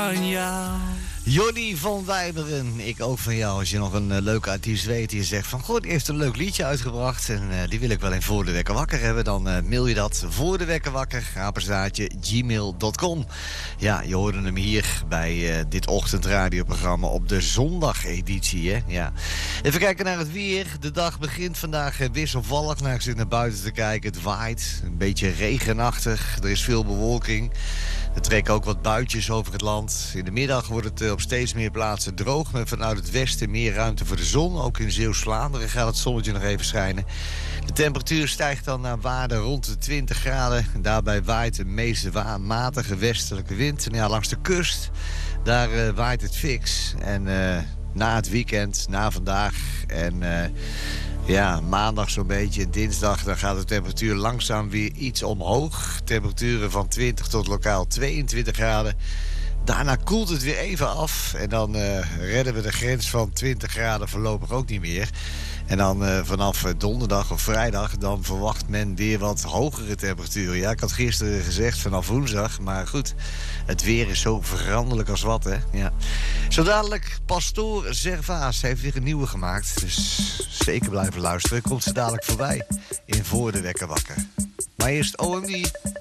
van jou. Johnny van Wijmeren, ik ook van jou. Als je nog een leuke artiest weet die je zegt van... goh, die heeft een leuk liedje uitgebracht en die wil ik wel in Voor de Wekker Wakker hebben... dan mail je dat voor de Wekker Wakker, @gmail.com. Ja, je hoorde hem hier bij dit ochtendradioprogramma op de zondageditie, hè? Ja. Even kijken naar het weer. De dag begint vandaag wisselvallig. Nou, ik zit naar buiten te kijken. Het waait, een beetje regenachtig. Er is veel bewolking. Er trekken ook wat buitjes over het land. In de middag wordt het op steeds meer plaatsen droog... met vanuit het westen meer ruimte voor de zon. Ook in Zeeuws-Vlaanderen gaat het zonnetje nog even schijnen. De temperatuur stijgt dan naar waarde rond de 20 graden. En daarbij waait de meeste matige westelijke wind. En ja, langs de kust, daar waait het fix. En na het weekend, na vandaag en... ja, maandag zo'n beetje en dinsdag... dan gaat de temperatuur langzaam weer iets omhoog. Temperaturen van 20 tot lokaal 22 graden. Daarna koelt het weer even af. En dan redden we de grens van 20 graden voorlopig ook niet meer. En dan vanaf donderdag of vrijdag... dan verwacht men weer wat hogere temperaturen. Ja, ik had gisteren gezegd vanaf woensdag. Maar goed, het weer is zo veranderlijk als wat, hè. Ja. Zo dadelijk, Pastoor Servaas heeft weer een nieuwe gemaakt. Dus zeker blijven luisteren. Komt ze dadelijk voorbij in Voor de Wekker Wakker. Maar eerst OMD.